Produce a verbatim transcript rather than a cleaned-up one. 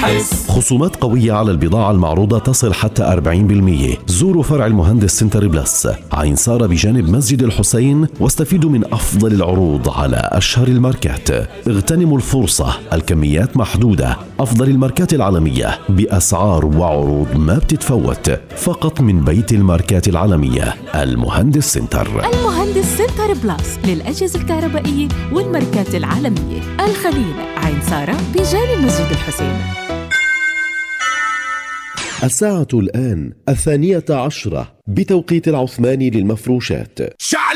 حس. خصومات قوية على البضاعة المعروضة تصل حتى أربعين بالمئة. زوروا فرع المهندس سنتر بلس عين سارة بجانب مسجد الحسين واستفيدوا من أفضل العروض على أشهر الماركات. اغتنموا الفرصة، الكميات محدودة. أفضل الماركات العالمية بأسعار وعروض ما بتتفوت، فقط من بيت الماركات العالمية المهندس سنتر. المهندس سنتر بلس للأجهزة الكهربائية والماركات العالمية. الخليل عين سارة بجانب مسجد الحسين. الساعة الآن الثانية عشرة بتوقيت العثماني للمفروشات.